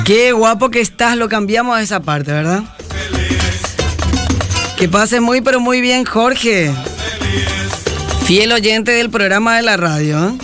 Qué guapo que estás, lo cambiamos a esa parte, ¿verdad? Que pase muy, pero muy bien, Jorge. Fiel oyente del programa de la radio, ¿eh?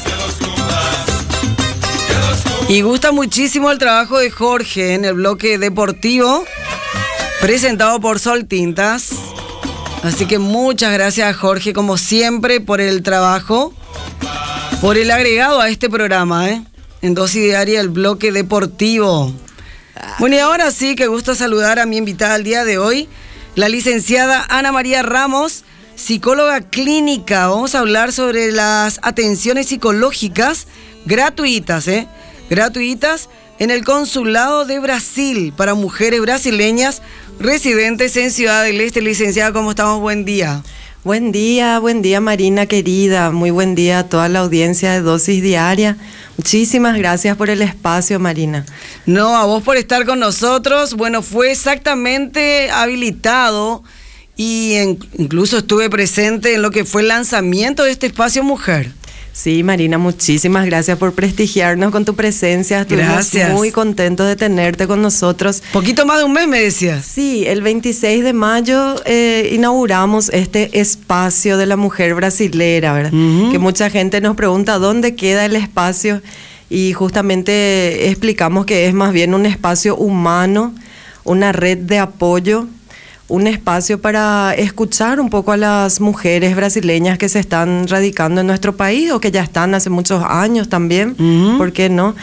Y gusta muchísimo el trabajo de Jorge en el bloque deportivo, presentado por Sol Tintas. Así que muchas gracias, Jorge, como siempre, por el trabajo, por el agregado a este programa, ¿eh? En Dosis Diaria, el bloque deportivo. Bueno, y ahora sí, que gusto saludar a mi invitada al día de hoy, la licenciada Ana María Ramos, psicóloga clínica. Vamos a hablar sobre las atenciones psicológicas gratuitas, gratuitas en el Consulado de Brasil para mujeres brasileñas residentes en Ciudad del Este. Licenciada, ¿cómo estamos? Buen día. Buen día Marina querida, muy buen día a toda la audiencia de Dosis Diaria. Muchísimas gracias por el espacio, Marina. No, a vos por estar con nosotros. Bueno, fue exactamente habilitado y incluso estuve presente en lo que fue el lanzamiento de este espacio Mujer. Sí, Marina, muchísimas gracias por prestigiarnos con tu presencia. Estuvimos muy contentos de tenerte con nosotros. Poquito más de un mes, me decías. Sí, el 26 de mayo inauguramos este espacio de la mujer brasilera, ¿verdad? Que mucha gente nos pregunta dónde queda el espacio y justamente explicamos que es más bien un espacio humano, una red de apoyo, un espacio para escuchar un poco a las mujeres brasileñas que se están radicando en nuestro país o que ya están hace muchos años también, ¿por qué no?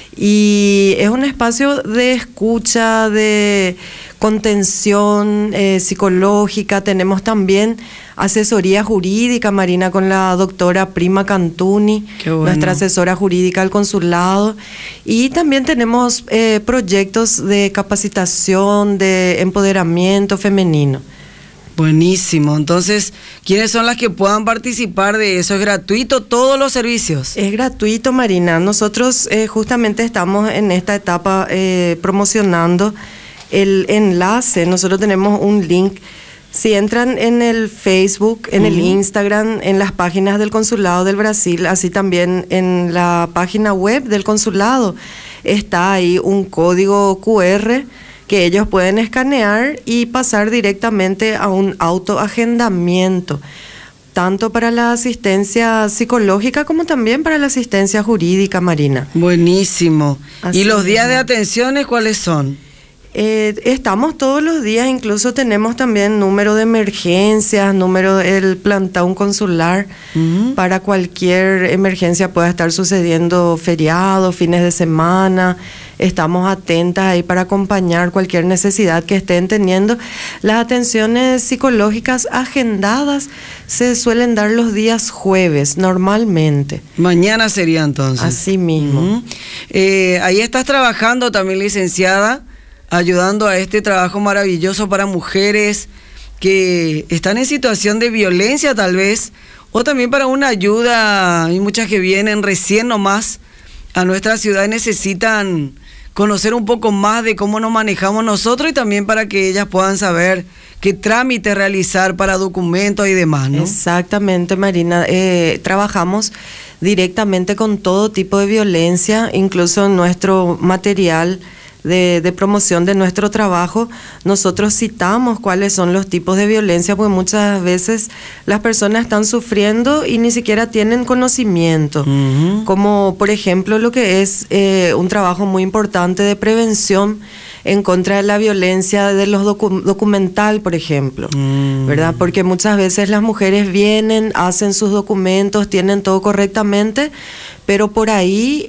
Y es un espacio de escucha, de contención psicológica. Tenemos también asesoría jurídica, Marina, con la doctora Prima Cantuni, nuestra asesora jurídica del consulado. Y también tenemos proyectos de capacitación, de empoderamiento femenino. Buenísimo. Entonces, ¿quiénes son las que puedan participar de eso? ¿Es gratuito todos los servicios? Es gratuito, Marina. Nosotros justamente estamos en esta etapa promocionando el enlace. Nosotros tenemos un link. Si entran en el Facebook, en el Instagram, en las páginas del Consulado del Brasil, así también en la página web del Consulado, está ahí un código QR que ellos pueden escanear y pasar directamente a un autoagendamiento, tanto para la asistencia psicológica como también para la asistencia jurídica, Marina. Buenísimo. Así ¿Y los días mismo. de atenciones cuáles son? Estamos todos los días, incluso tenemos también número de emergencias, número del plantón consular, para cualquier emergencia pueda estar sucediendo, feriados, fines de semana. Estamos atentas ahí para acompañar cualquier necesidad que estén teniendo. Las atenciones psicológicas agendadas se suelen dar los días jueves, normalmente. Mañana sería entonces. Así mismo. Ahí estás trabajando también, licenciada, ayudando a este trabajo maravilloso para mujeres que están en situación de violencia tal vez, o también para una ayuda. Hay muchas que vienen recién nomás a nuestra ciudad y necesitan conocer un poco más de cómo nos manejamos nosotros y también para que ellas puedan saber qué trámite realizar para documentos y demás, ¿no? Exactamente, Marina. Trabajamos directamente con todo tipo de violencia, incluso en nuestro material de promoción de nuestro trabajo, nosotros citamos cuáles son los tipos de violencia, porque muchas veces las personas están sufriendo y ni siquiera tienen conocimiento, como por ejemplo lo que es un trabajo muy importante de prevención en contra de la violencia de los documental, por ejemplo, ¿verdad? Porque muchas veces las mujeres vienen, hacen sus documentos, tienen todo correctamente, pero por ahí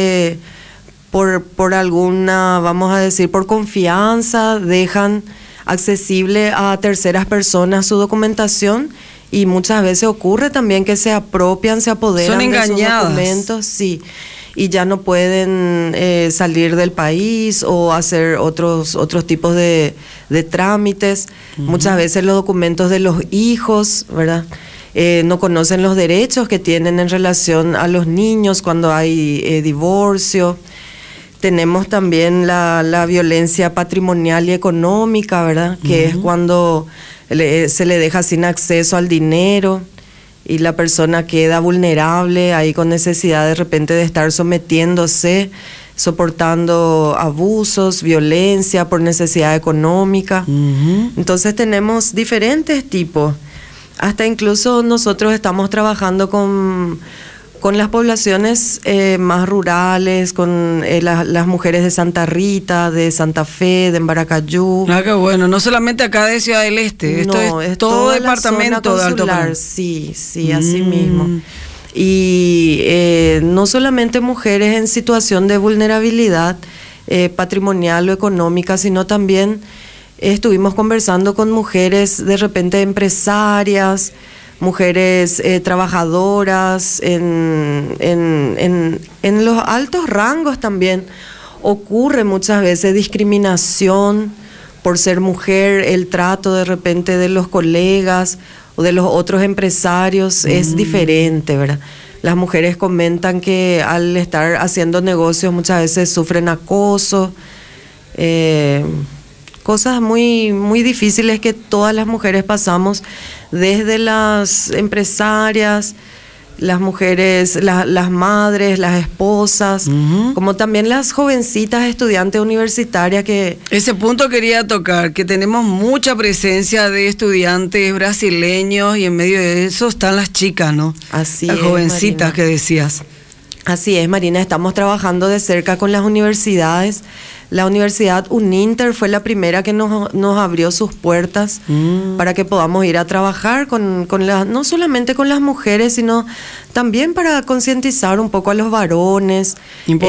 por alguna, vamos a decir, por confianza, dejan accesible a terceras personas su documentación y muchas veces ocurre también que se apropian, se apoderan de sus documentos, sí, y ya no pueden salir del país o hacer otros tipos de trámites. Muchas veces los documentos de los hijos, ¿verdad? No conocen los derechos que tienen en relación a los niños cuando hay divorcio. Tenemos también la violencia patrimonial y económica, ¿verdad? Que es cuando se le deja sin acceso al dinero y la persona queda vulnerable, ahí con necesidad de repente de estar sometiéndose soportando abusos, violencia por necesidad económica. Entonces tenemos diferentes tipos. Hasta incluso nosotros estamos trabajando con las poblaciones más rurales, con las mujeres de Santa Rita, de Santa Fe, de Embaracayú. Ah, qué bueno, no solamente acá de Ciudad del Este, esto es todo departamento de Alto Paraná. Sí, así mismo. Y no solamente mujeres en situación de vulnerabilidad patrimonial o económica, sino también estuvimos conversando con mujeres de repente empresarias, mujeres trabajadoras en los altos rangos también. Ocurre muchas veces discriminación por ser mujer, el trato de repente de los colegas o de los otros empresarios es diferente, ¿verdad? Las mujeres comentan que al estar haciendo negocios muchas veces sufren acoso, cosas muy, muy difíciles que todas las mujeres pasamos, desde las empresarias, las mujeres, las madres, las esposas, como también las jovencitas estudiantes universitarias que... Ese punto quería tocar, que tenemos mucha presencia de estudiantes brasileños y en medio de eso están las chicas, ¿no? Así las es, jovencitas Marina. que decías. Así es, Marina, estamos trabajando de cerca con las universidades. La Universidad Uninter fue la primera que nos abrió sus puertas para que podamos ir a trabajar no solamente con las mujeres, sino también para concientizar un poco a los varones,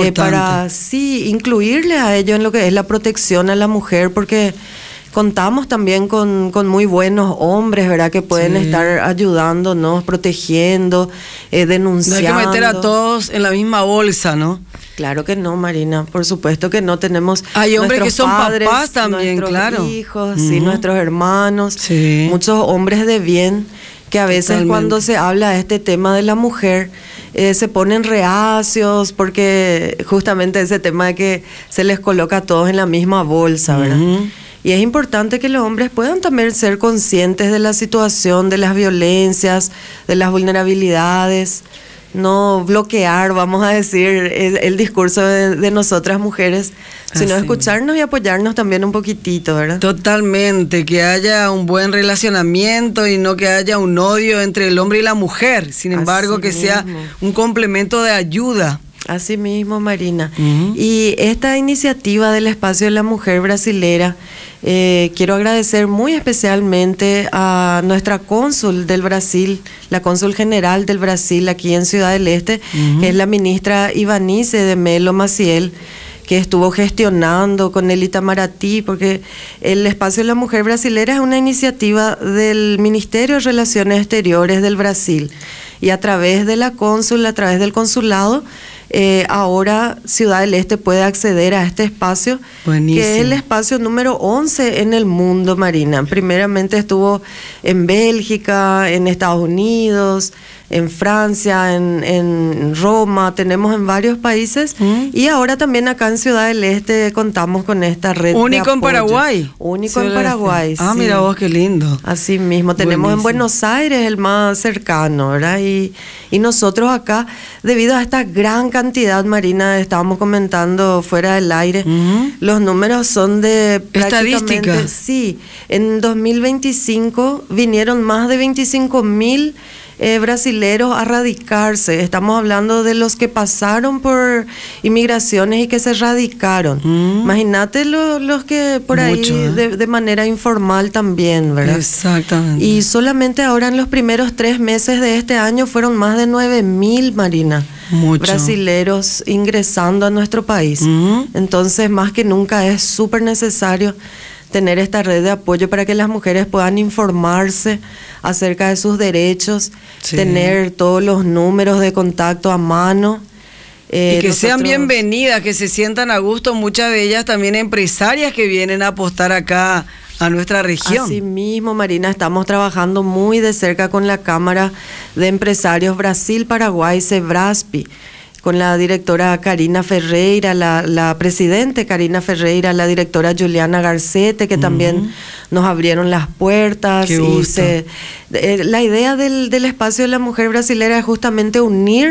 para incluirle a ellos en lo que es la protección a la mujer, porque contamos también con muy buenos hombres, ¿verdad? Que pueden estar ayudándonos, protegiendo, denunciando. No hay que meter a todos en la misma bolsa, ¿no? Claro que no, Marina, por supuesto que no. Tenemos hay hombres que son padres, papás también, nuestros hijos, nuestros hermanos, muchos hombres de bien que a veces cuando se habla de este tema de la mujer se ponen reacios porque justamente ese tema de que se les coloca a todos en la misma bolsa, ¿verdad? Y es importante que los hombres puedan también ser conscientes de la situación, de las violencias, de las vulnerabilidades, no bloquear, vamos a decir, el discurso de nosotras mujeres, sino escucharnos y apoyarnos también un poquitito, ¿verdad? Totalmente, que haya un buen relacionamiento y no que haya un odio entre el hombre y la mujer, sin embargo, que sea un complemento de ayuda. Así mismo, Marina. Y esta iniciativa del Espacio de la Mujer Brasilera, quiero agradecer muy especialmente a nuestra cónsul del Brasil, la cónsul general del Brasil aquí en Ciudad del Este, que es la ministra Ivanice de Melo Maciel, que estuvo gestionando con el Itamaraty, porque el Espacio de la Mujer Brasilera es una iniciativa del Ministerio de Relaciones Exteriores del Brasil. Y a través de la cónsul, a través del consulado, ahora Ciudad del Este puede acceder a este espacio. Buenísimo. Que es el espacio número 11 en el mundo, Marina. Primeramente estuvo en Bélgica, en Estados Unidos, en Francia, en Roma, tenemos en varios países y ahora también acá en Ciudad del Este contamos con esta red único de apoyo. En Paraguay. Único en Paraguay, Ah, sí. Mira vos, qué lindo. Así mismo, tenemos en Buenos Aires el más cercano, ¿verdad? Y nosotros acá, debido a esta gran cantidad, Marina, estábamos comentando fuera del aire, los números son de estadística. Sí, en 2025 vinieron más de 25.000 brasileros a radicarse. Estamos hablando de los que pasaron por inmigraciones y que se radicaron. Imagínate los que por mucho, ahí de manera informal también, ¿verdad? Exactamente. Y solamente ahora en los primeros 3 meses de este año fueron más de 9.000, Marina, brasileros ingresando a nuestro país. Entonces, más que nunca es súper necesario tener esta red de apoyo para que las mujeres puedan informarse acerca de sus derechos, tener todos los números de contacto a mano. Y que sean bienvenidas, que se sientan a gusto, muchas de ellas también empresarias que vienen a apostar acá a nuestra región. Así mismo, Marina, estamos trabajando muy de cerca con la Cámara de Empresarios Brasil-Paraguay, Sebraspi, con la directora Karina Ferreira, la presidente Karina Ferreira, la directora Juliana Garcete, que también nos abrieron las puertas. Qué gusto. La idea del Espacio de la Mujer Brasilera es justamente unir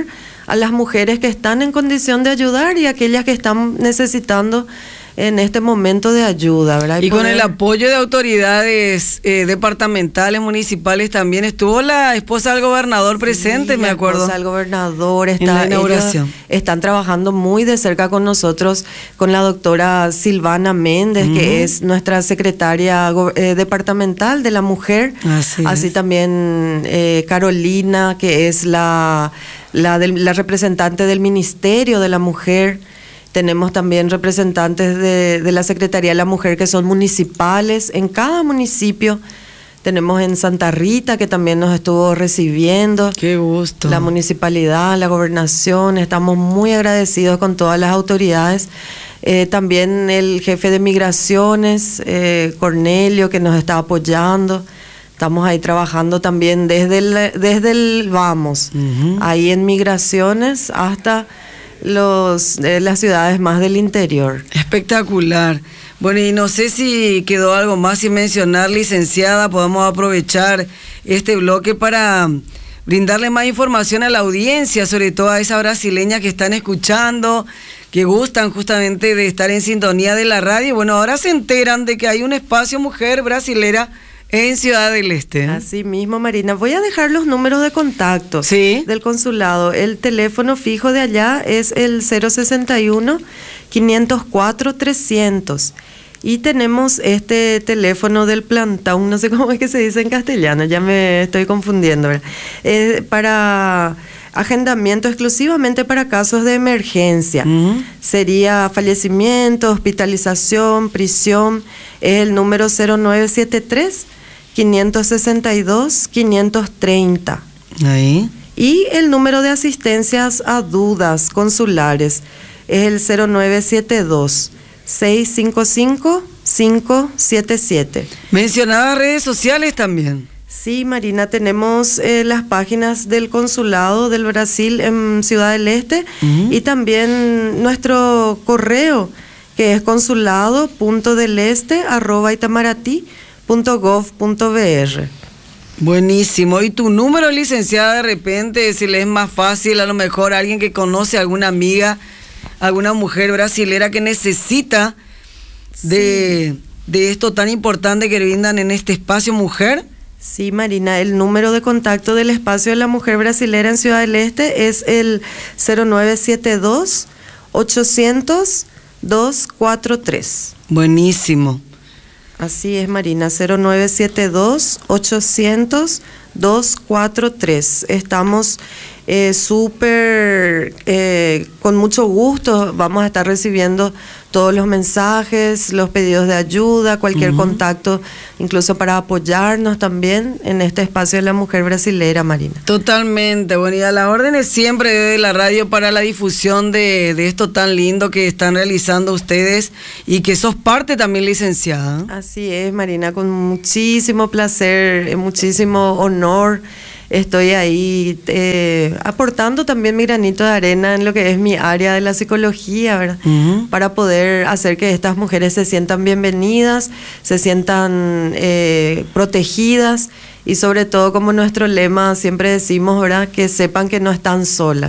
a las mujeres que están en condición de ayudar y aquellas que están necesitando en este momento de ayuda, ¿verdad? Y con el apoyo de autoridades departamentales, municipales, también estuvo la esposa del gobernador presente, me acuerdo. La esposa del gobernador está en la inauguración. Están trabajando muy de cerca con nosotros, con la doctora Silvana Méndez, que es nuestra secretaria departamental de la mujer. Así también Carolina, que es la representante del Ministerio de la Mujer. Tenemos también representantes de la Secretaría de la Mujer que son municipales en cada municipio. Tenemos en Santa Rita, que también nos estuvo recibiendo. ¡Qué gusto! La municipalidad, la gobernación. Estamos muy agradecidos con todas las autoridades. También el jefe de migraciones, Cornelio, que nos está apoyando. Estamos ahí trabajando también desde el vamos, ahí en migraciones hasta las ciudades más del interior. Espectacular. Bueno, y no sé si quedó algo más sin mencionar, licenciada. Podemos aprovechar este bloque para brindarle más información a la audiencia, sobre todo a esas brasileñas que están escuchando, que gustan justamente de estar en sintonía de la radio. Bueno, ahora se enteran de que hay un espacio mujer brasilera en Ciudad del Este. Así mismo, Marina. Voy a dejar los números de contacto del consulado. El teléfono fijo de allá es el 061-504-300. Y tenemos este teléfono del plantón, no sé cómo es que se dice en castellano, ya me estoy confundiendo, ¿verdad? Para agendamiento exclusivamente para casos de emergencia. Sería fallecimiento, hospitalización, prisión. Es el número 0973-562-530. Ahí. Y el número de asistencias a dudas consulares es el 0972-655-577. Mencionaba redes sociales también. Sí, Marina, tenemos las páginas del Consulado del Brasil en Ciudad del Este y también nuestro correo, que es consulado.deleste@itamaraty.gov.br. Buenísimo. ¿Y tu número, licenciada, de repente, si le es más fácil, a lo mejor alguien que conoce a alguna amiga, alguna mujer brasilera que necesita de esto tan importante que brindan en este espacio mujer? Sí, Marina, el número de contacto del espacio de la mujer brasilera en Ciudad del Este es el 0972-800-243. Buenísimo. Así es, Marina, 0972-800-243. Estamos con mucho gusto, vamos a estar recibiendo todos los mensajes, los pedidos de ayuda, cualquier contacto, incluso para apoyarnos también en este espacio de la mujer brasilera, Marina. Totalmente, bueno, y a las órdenes siempre de la radio para la difusión de esto tan lindo que están realizando ustedes y que sos parte también, licenciada. Así es, Marina, con muchísimo placer, muchísimo honor. Estoy ahí aportando también mi granito de arena en lo que es mi área de la psicología, ¿verdad? Para poder hacer que estas mujeres se sientan bienvenidas, se sientan protegidas y sobre todo, como nuestro lema siempre decimos, ¿verdad?, que sepan que no están solas.